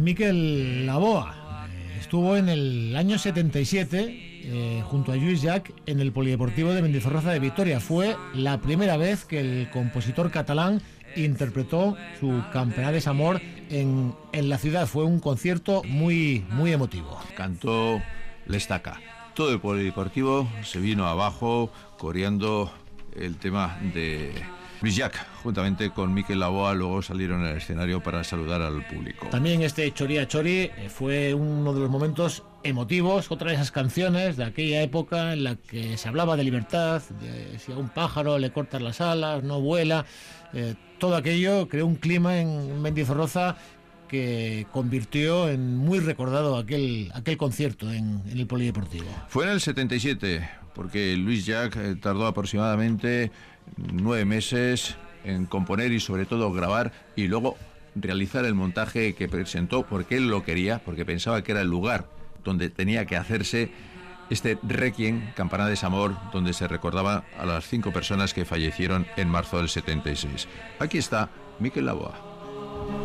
Mikel Laboa estuvo en el año 77 junto a Lluís Llach en el Polideportivo de Mendizorroza de Vitoria. Fue la primera vez que el compositor catalán interpretó su Campanades Amor en la ciudad. Fue un concierto muy emotivo. Cantó l'Estaca. Todo el Polideportivo se vino abajo coreando el tema de Lluís Llach, juntamente con Mikel Laboa. Luego salieron al escenario para saludar al público. También este Chori a Chori fue uno de los momentos emotivos, otra de esas canciones de aquella época en la que se hablaba de libertad, de si a un pájaro le cortas las alas, no vuela. Todo aquello creó un clima en Mendizorroza que convirtió en muy recordado aquel concierto en el Polideportivo. Fue en el 77, porque Lluís Llach tardó aproximadamente 9 meses en componer y sobre todo grabar y luego realizar el montaje que presentó, porque él lo quería, porque pensaba que era el lugar donde tenía que hacerse este Requiem, Campanades Amor, donde se recordaba a las 5 personas que fallecieron en marzo del 76. Aquí está Mikel Laboa.